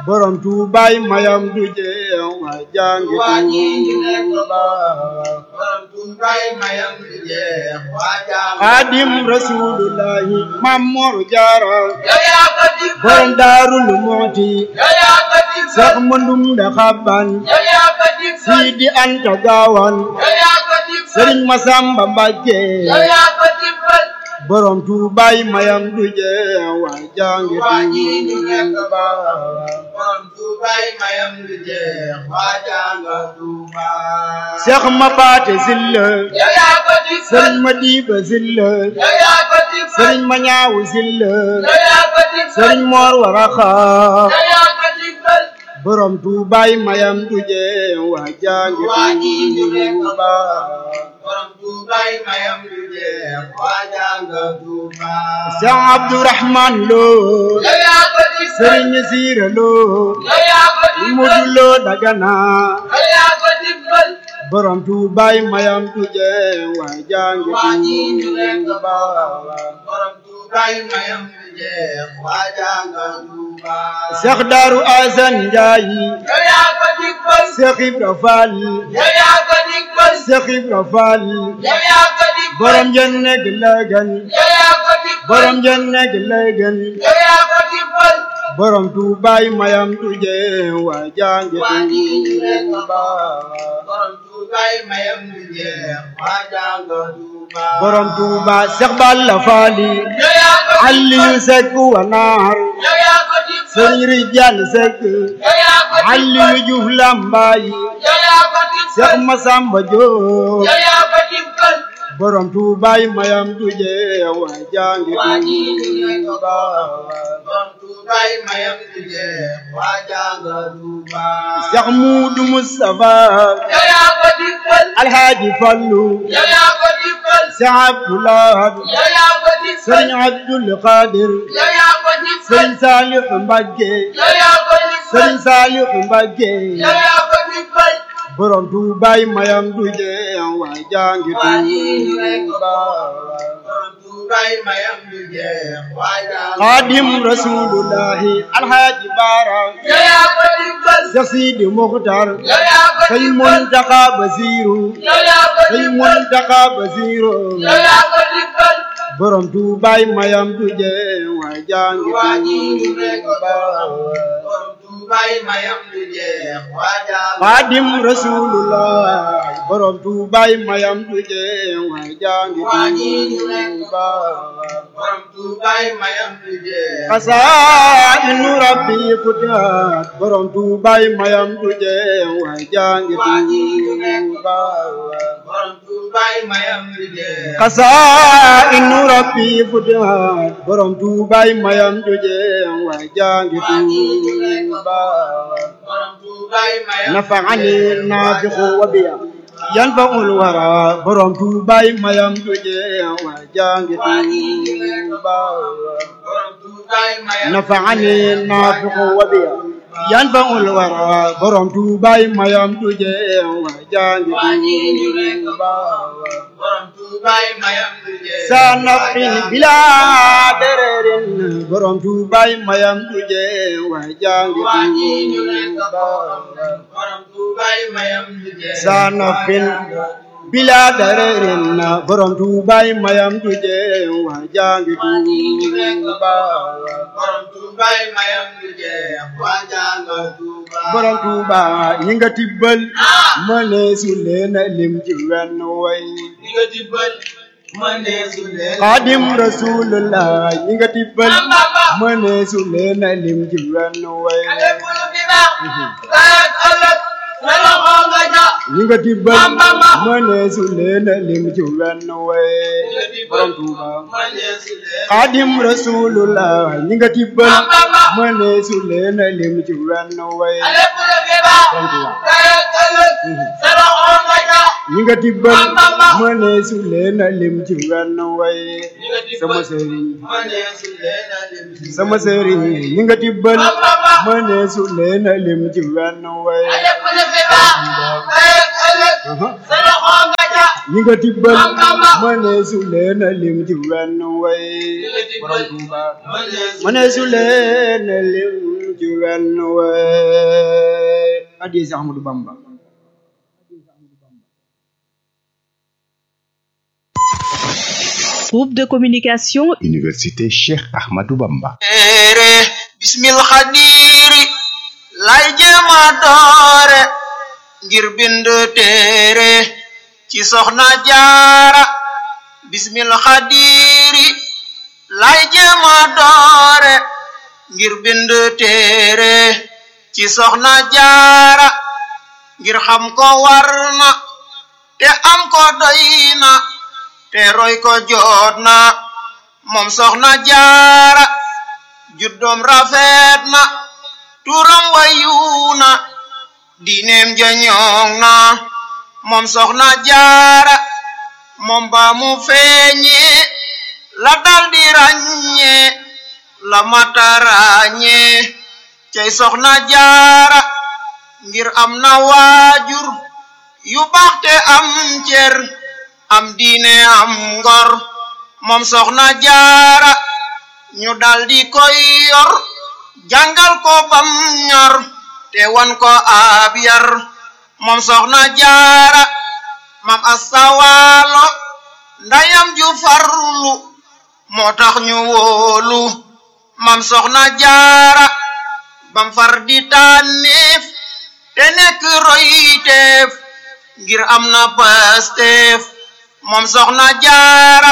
borom Tuubaay mayam du jeex waa jàngi Tuuba borom Tuubaay mayam du jeex waa jàngi Xaadim Rasulullahi Maam Mor Jaara yow yaa ko dimbal borom Daarul Muxti yow yaa ko dimbal Seex Mandum da Xaban yow yaa ko dimbal Sidi Anta Gaawan yow yaa ko dimbal Sëriñ Masamba Mbàkke yow yaa ko dimbal borom Tuubaay mayam du jeex waa jàngi waa ji ñu nekk Tuuba borom Tuubaay mayam du jeex waa jàngi Tuuba Seex ma Paate Silla yow yaa ko dimbal Sëriñ ma Diiba Silla yow yaa ko dimbal Sëriñ ma Ñaawu Silla yow yaa ko dimbal Sëriñ Moor Waraxa yow yaa ko dimbal borom Tuubaay mayam du jeex waa jàngi waa ji ñu nekk Tuuba borom Tuubaay mayam du jeex waa jàngi Tuuba Seex Abdurahmaan Lo yow yaa ko dimbal Sëriñ Siira Lo yow yaa ko dimbal Mudu Lo Dagana yow yaa ko dimbal borom Tuubaay mayam du jeex waa jàngi waa ji ñu nekk Tuuba borom Tuubaay mayam du jeex waa jàngi Tuuba Seex Daaru Asan Njaay yow yaa ko dimbal Seex Ibra Faal yow yaa ko dimbal Seex Ibra Faal yow yaa ko dimbal borom Jenne gi Lagan yow yaa ko dimbal borom Jenne gi Lagan yow yaa ko dimbal borom Tuubaay mayam du jeex waa jàngi waa ji ñu nekk Tuuba borom Tuubaay mayam du jeex waa jàngi Tuuba borom Tuuba Seex Balla Faali yow yaa ko dimbal Aliyu Sekk Wanaar yow yaa ko dimbal Sëriñ Rijal Sekk yow yaa ko dimbal Aliyu Juuf Lambaay yow yaa ko dimbal Seex Masamba Jóob yow yaa ko dimbal borom Tuubaay mayam du jeex waa jàngi waa ji ñu nekk Tuuba borom Tuubaay mayam du jeex waa jàngi Tuuba Seex Muudu Mustafa yow yaa ko dimbal Alhaaji Fallu yow yaa ko dimbal Seex Abdulaay yow yaa ko dimbal Sëriñ Abdul Qaadir yow yaa ko dimbal Sëriñ Saalixu Mbàkke yow yaa ko dimbal Sëriñ Saalixu Mbàkke yow yaa ko dimbal borom Tuubaay mayam du jeex waa jàngi waa ji ñu nekk Tuuba borom Tuubaay mayam du jeex waa jàngi Xaadim Rasulullahi Alhaaji Baara yow yaa ko dimbal Seex Sidi Muxtaar yow yaa ko Sëriñ dimbal Muntaxa Basiiru yow yaa ko Sëriñ dimbal Muntaxa Basiiru yow yaa ko dimbal borom Tuubaay mayam du jeex waa jàngi waa ji ñu nekk Tuuba borom Tuubaay mayam du jeex waa jàngi Xaadim Rasulullahi borom Tuubaay mayam du jeex waa jàngi waa ji ñu nekk Tuuba borom Tuubaay mayam du jeex Xasaa'inu Rabbi futihat borom Tuubaay mayam du jeex waa jàngi waa ji ñu nekk Tuuba borom Tuubaay mayam du jeex Xasaa'inu Rabbi futihat borom Tuubaay mayam du jeex waa jàngi Tuuba borom Tuubaay mayam nafa'ani naafiqu wa biya yanfa'ul wara borom Tuubaay mayam du jeex waa jàngi Tuuba borom Tuubaay mayam nafa'ani naafiqu wa biya yanfa'ul wara borom Tuubaay mayam du jeex waa jàngi Tuuba borom Tuubaay mayam du jeex sa nafin bilaa dererin borom Tuubaay mayam du jeex waa jàngi Tuuba borom Tuubaay mayam du jeex sa nafin bilaa dererin borom Tuubaay mayam du jeex waa jàngi Tuuba borom Tuubaay mayam du jeex waa jàngi Tuuba borom Tuuba ñi nga tibbal mëneesu leen a lim ci wenn way ñi nga tibbal mëneesu leen Xaadim Rasulullah ñi nga tibbal mëneesu leen a lim ci wenn way ñi nga tibbal mëneesu leen a lim ci wenn way borom Tuuba Xaadim Rasulullah ñi nga tibbal mëneesu leen a lim ci wenn way borom Tuuba ñi nga tibbal mëneesu leen a lim ci wenn way sama sëriñ sama sëriñ ñi nga tibbal mëneesu leen a lim ci wenn way ñi nga tibbal mëneesu leen a lim ci wenn way borom Tuuba mëneesu leen a lim ci wenn way addi Seex Ahmadu Bamba. Groupe de communication Université Cheikh Ahmadou Bamba. bismil xadiri lay jéema doore ngir bind téere ci soxna jaara bismil xadiri lay jéema doore ngir bind téere ci soxna jaara ngir xam ko war na te am ko doy na te roy ko joot na moom soxna jaara juddoom rafet na turam wayu na diineem ja ñoŋ na moom soxna jaara moom ba mu feeñe la daldi ràññe la mata ràññe cey soxna jaara ngir am na waajur yu baax te am cer am diine am ngor moom soxna jaara ñu daldi koy yor jàngal ko bam ñor te wan ko ab yar moom soxna jaara mam asawaalo ndayam ju farlu moo tax ñu wóolu mam soxna jaara bam far di tànneef te nekk royteef ngir am na pasteef moom soxna jaara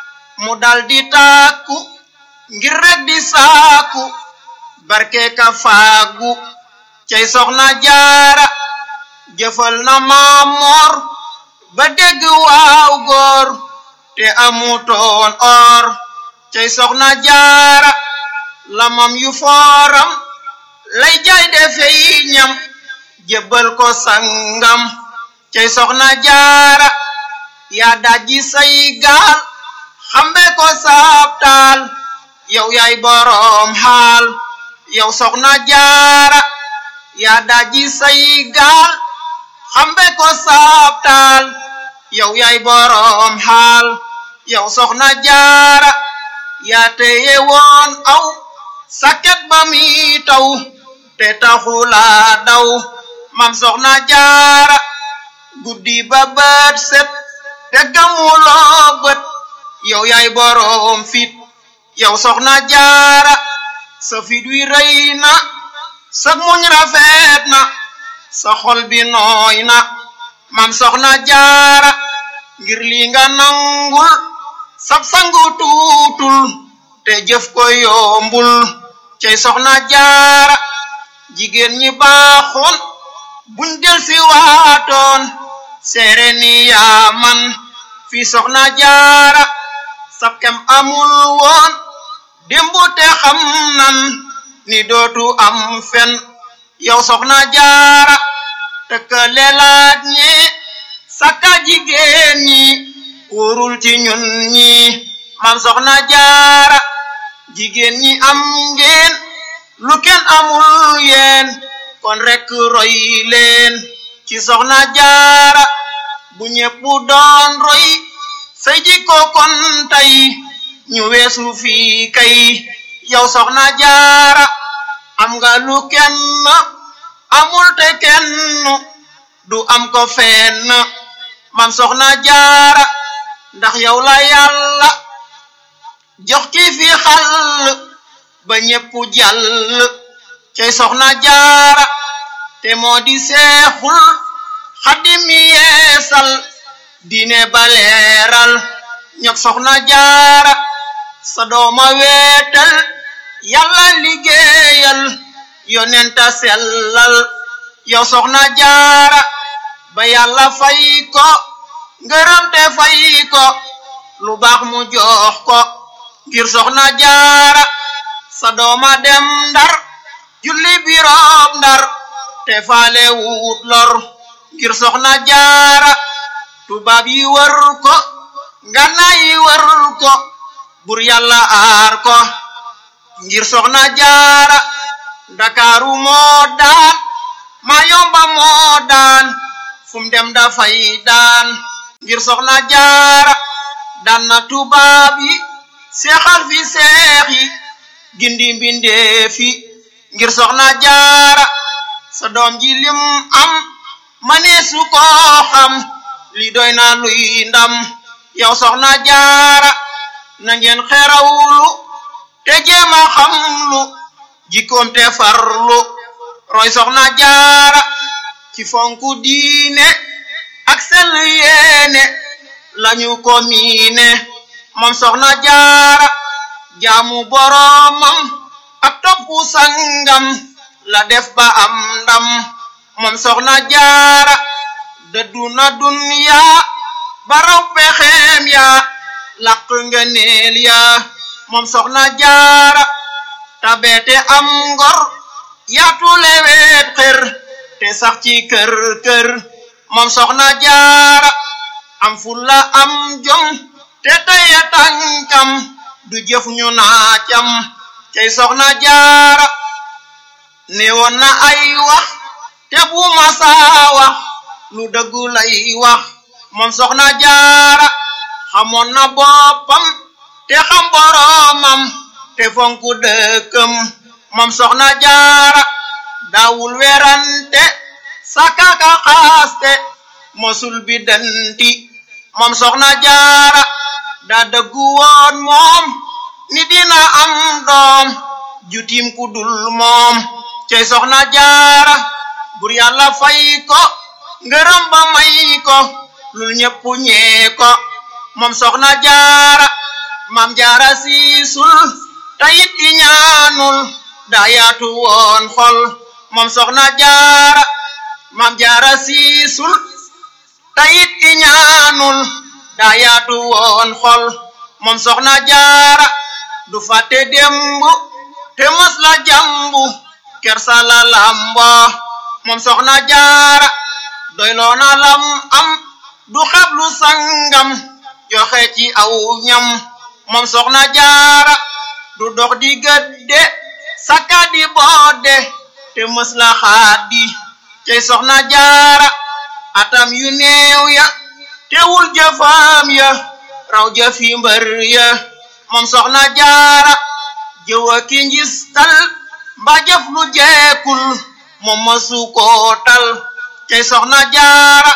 mu daldi tàkku ngir rek di saaku barke ka faagu cey soxna jaara jëfal na maamoor ba dégg waaw góor te amutoon or cey soxna jaara lamam yu fooram lay jaay defey ñam jébbal ko sangam cey soxna jaara yaa dajji say gaal xambe ko saabtaal yow yaay boroom xaal yow soxna jaara yaa dajji say gaal xambe ko saabtaal yow yaay boroom xaal yow soxna jaara yaa teye woon aw saket ba mi taw te taxula daw mam soxna jaara guddi ba bët set te gamuloo bët yow yaay boroom fit yow soxna jaara sa fit wi rëy na sa muñ rafet na sa xol bi nooy na mam soxna jaara ngir li nga nangul sab sangu tuutul te jëf ko yombul cey soxna jaara jigéen ñi baaxoon buñ del si waatoon seere ni yaa man fi soxna jaara sab kem amul woon démbu te xam nan ni dootu am fen yow soxna jaara tëkkale laaj ñi saka jigéen ñi wóorul ci ñun ñi mam soxna jaara jigéen ñi am ngeen lu kenn amul yeen kon rek roy leen ci soxna jaara bu ñépp doon roy say jikko kon tey ñu weesu fii kay yow soxna jaara am nga lu kenn amul te kenn du am ko fenn mam soxna jaara ndax yow la yàlla jox ki fi xal ba ñépp jàll cey soxna jaara te moo di seexul xadim mi yeesal diine baleeral ñok soxna jaara sa dooma weetal yàlla liggéeyal yonenta sellal yow soxna jaara ba yàlla fay ko ngërëm te fay ko lu baax mu jox ko ngir soxna jaara sa dooma dem ndar julli biroom ndar te faale wut lor ngir soxna jaara tubaab yi wër ko nganaay yi wër ko bur yàlla aar ko ngir soxna jaara ndakaaru moo daan ma yomba moo daan fum dem dafay daan ngir soxna jaara daan na tubaab yi seexal fi seex yi gindi mbindeef yi ngir soxna jaara sa doom ji lim am maneesu ko xam li doy na luy ndam yow soxna jaara na ngeen xerawlu te jéema xamlu jikkoom te farlu roy soxna jaara ci fonku diine ak sell yéene lañu ko miine moom soxna jaara jaamu boromam ak toppu sangam la def ba am ndam moom soxna jaara dëddu na dunya ba raw pexeem ya laq ngëneel ya moom soxna jaara tabeete am ngor yaatu lewet xër te sax ci kër kër moom soxna jaara am fulla am jom te taya tànkam du jëf ñu naacam cey soxna jaara ne woon na ay wax te bu ma saa wax lu dëggu lay wax moom soxna jaara xamoon na boppam te xam boromam te fonku dëkkam moom soxna jaara daawul werante sakaka xaaste mosul bi danti moom soxna jaara daa dëggu woon moom ni dina am doom jutim ku dul moom cey soxna jaara bur yàlla fay ko ngërëm ba may ko lul ñépp ñee ko moom soxna jaara maam jaara siisul tayit i ñaanul daa yaatu woon xol moom soxna jaara maam jaara siisul tayit i ñaanul daa yaatu woon xol moom soxna jaara du fàtte démb te mos la jàmbu kersa la lamba moom soxna jaara doyloo na lam am du xeblu sangam joxe ci aw ñam moom soxna jaara du dox di gëdde saka di boode te mës la xaadi cey soxna jaara atam yu néew ya teewul jëfam ya raw jëfi mbër ya moom soxna jaara jëwa ki njistal mba jëf lu jeekul moom mësu ko tal cey soxna jaara